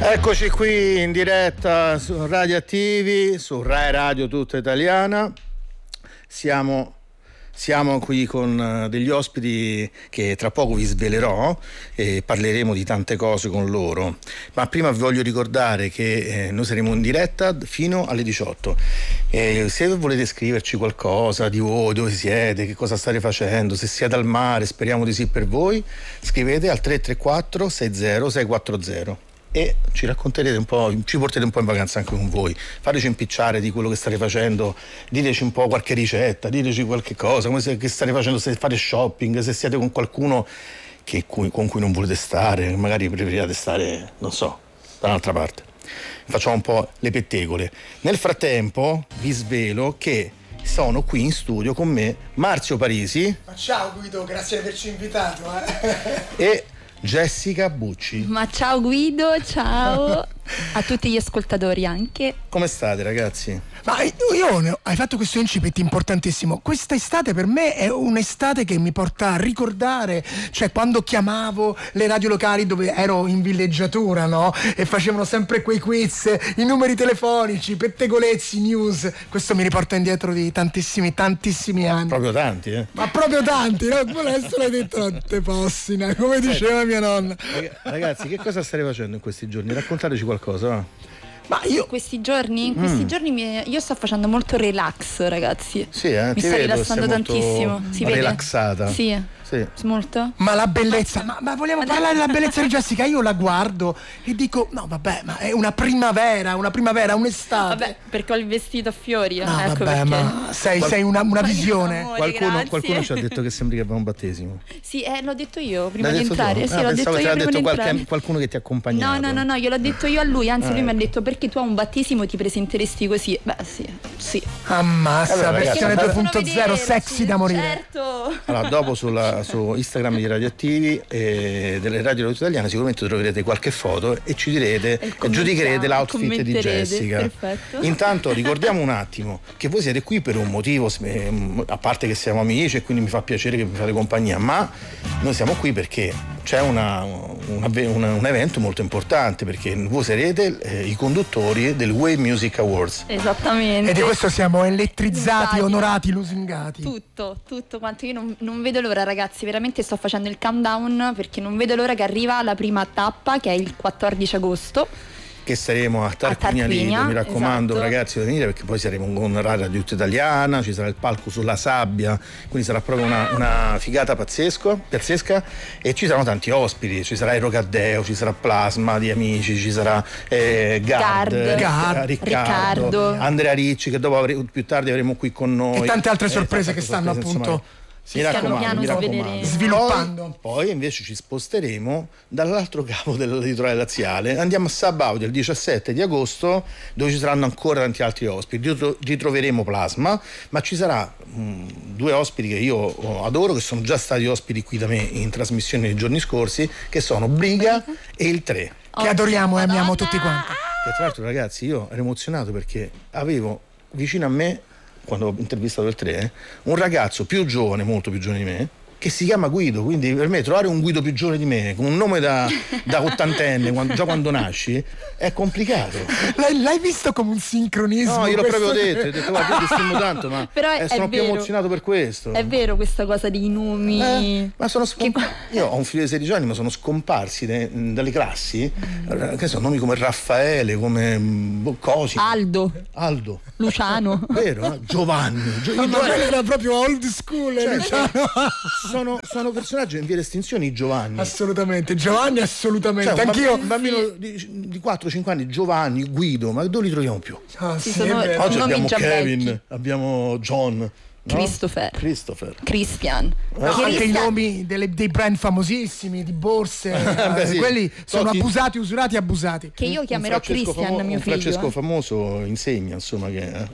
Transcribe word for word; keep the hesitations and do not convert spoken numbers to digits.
Eccoci qui in diretta su Radioattivi, su Rai Radio tutta italiana. Siamo, siamo qui con degli ospiti che tra poco vi svelerò e parleremo di tante cose con loro. Ma prima vi voglio ricordare che eh, noi saremo in diretta fino alle diciotto. E se volete scriverci qualcosa di voi, dove siete, che cosa state facendo, se siete al mare, speriamo di sì per voi, scrivete al tre tre quattro sei zero sei quattro zero. E ci racconterete un po', ci porterete un po' in vacanza anche con voi, fateci impicciare di quello che state facendo, diteci un po' qualche ricetta, diteci qualche cosa, come se, che state facendo, se fate shopping, se siete con qualcuno che, con cui non volete stare, magari preferite stare, non so, da un'altra parte. Facciamo un po' le pettegole. Nel frattempo vi svelo che sono qui in studio con me Marzio Parisi. Ma ciao Guido, grazie di averci invitato. Eh. E Jessica Bucci. Ma ciao Guido, ciao a tutti gli ascoltatori anche. Come state ragazzi? Ma io hai fatto questo incipit importantissimo. Questa estate per me è un'estate che mi porta a ricordare, cioè quando chiamavo le radio locali dove ero in villeggiatura, no? E facevano sempre quei quiz, i numeri telefonici, pettegolezzi, news. Questo mi riporta indietro di tantissimi, tantissimi anni. Proprio tanti, eh? Ma proprio tanti, no? Adesso l'hai detto, non te possina, come diceva mia nonna. Ragazzi, che cosa state facendo in questi giorni? Raccontateci qualcosa, va? Ma io in questi giorni, in questi Mm. giorni mi- io sto facendo molto relax, ragazzi. Sì, eh, Mi ti sta vedo, rilassando sei molto tantissimo. Si vede? relaxata. Sì. Sì. Molto? Ma la bellezza, ma, ma vogliamo parlare della bellezza di Jessica? Io la guardo e dico, no vabbè, ma è una primavera, una primavera, un'estate. Vabbè, perché ho il vestito a fiori. No, ecco vabbè, perché. ma sei, sei una, una visione. Amore, Qualcuno, grazie. qualcuno ci ha detto che sembri che va a un battesimo. Sì, eh, l'ho detto io prima L'hai di detto tu? entrare. Sì, Ah, l'ho pensavo detto te io l'ha prima detto di qualche- entrare. qualcuno che ti ha accompagnato. No, no, no, no, gliel'ho detto io a lui, anzi Ah, lui mi ha ecco. detto perché tu a un battesimo ti presenteresti così. Beh, sì, sì. Ammazza, Allora, ragazzi, versione allora- due punto zero, Possono sexy vederci, da morire. Certo. Allora, dopo sulla, su Instagram di Radioattivi e delle radio italiane sicuramente troverete qualche foto e ci direte E e giudicherete l'outfit di commenterete, Jessica. perfetto. Intanto ricordiamo un attimo che voi siete qui per un motivo, ehm, a parte che siamo amici e quindi mi fa piacere che mi fate compagnia, ma noi siamo qui perché c'è una, un, avve- una- un evento molto importante, perché voi sarete eh, i conduttori del Wave Music Awards. Esattamente. E di questo siamo elettrizzati, Infatti. onorati, lusingati. Tutto, tutto quanto. Io non, non vedo l'ora, ragazzi. Veramente sto facendo il countdown perché non vedo l'ora che arriva la prima tappa, che è il quattordici agosto. Che saremo a Tarquinia Lido, Tarquinia, mi raccomando esatto. ragazzi di venire, perché poi saremo con Radio tutta italiana, ci sarà il palco sulla sabbia, quindi sarà proprio una, una figata pazzesco, pazzesca, e ci saranno tanti ospiti, ci sarà Erocaddeo, ci sarà Plasma di Amici, ci sarà eh, Gard, Gard. Gard. Riccardo, Riccardo. Andrea Ricci, che dopo avre- più tardi avremo qui con noi, E tante altre Eh, sorprese tante che stanno sorprese, appunto insomma, mi piano raccomando, piano mi raccomando. sveleremo. Sviluppando. Poi, poi invece ci sposteremo dall'altro capo del litorale laziale, andiamo a Sabaudia il diciassette di agosto, dove ci saranno ancora tanti altri ospiti. Ritro- ritroveremo Plasma, ma ci sarà mh, due ospiti che io oh, adoro, che sono già stati ospiti qui da me in trasmissione nei giorni scorsi, che sono Briga e il tre. Che adoriamo e amiamo Madonna. tutti quanti. Che tra l'altro ragazzi io ero emozionato perché avevo vicino a me, quando ho intervistato il tre, eh, un ragazzo più giovane, molto più giovane di me, che si chiama Guido, quindi per me trovare un Guido più giovane di me con un nome da, da ottantenne, quando, già quando nasci, è complicato. L'hai, l'hai visto come un sincronismo? No, io l'ho questo? proprio detto, ho detto guarda, io ti stimo tanto, ma Però eh, è sono più vero. emozionato per questo. È vero questa cosa dei nomi. Eh, ma sono scom- Che- io ho un figlio di sedici anni, ma sono scomparsi de- dalle classi, eh, che sono nomi come Raffaele, come mm, Cosimo, Aldo, Aldo, Luciano. vero? eh? Giovanni, Gio- Ma i Giovanni- quello era proprio old school, Cioè, diciamo. sono, sono personaggi in via di estinzione, i Giovanni. Assolutamente, Giovanni assolutamente, Cioè, un anch'io. bambino, un bambino di, di quattro cinque anni, Giovanni, Guido, ma dove li troviamo più? Ah, Ci sì, sono- è vero. Oggi nomi abbiamo già Kevin, vecchi. abbiamo John, no? Christopher. Christopher. Christian. No, anche i Christian. nomi delle- dei brand famosissimi, di borse, Beh, eh, sì. quelli sono Tocchi- abusati, usurati e abusati. Che io Un chiamerò Francesco Christian, famo- mio un figlio. Francesco eh. famoso insegna, insomma, che eh,